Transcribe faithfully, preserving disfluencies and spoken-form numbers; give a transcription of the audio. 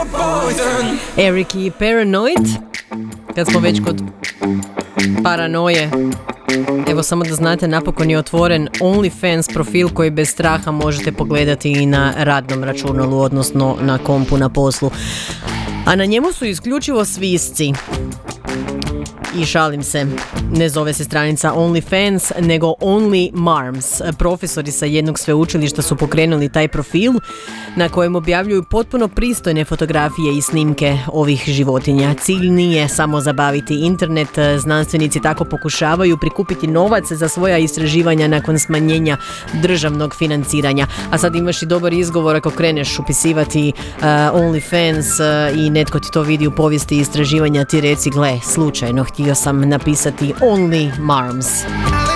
Eric i Paranoid. Kad smo već kod paranoje, evo samo da znate, napokon je otvoren OnlyFans profil koji bez straha možete pogledati i na radnom računalu, odnosno na kompu na poslu. A na njemu su isključivo svisci. I šalim se, ne zove se stranica OnlyFans, nego Only Marms. Profesori sa jednog sveučilišta su pokrenuli taj profil na kojem objavljuju potpuno pristojne fotografije i snimke ovih životinja. Cilj nije samo zabaviti internet, znanstvenici tako pokušavaju prikupiti novac za svoja istraživanja nakon smanjenja državnog financiranja. A sad imaš i dobar izgovor ako kreneš upisivati uh, OnlyFans uh, i netko ti to vidi u povijesti istraživanja, ti reci, gle, slučajno htio sam napisati Only Marms.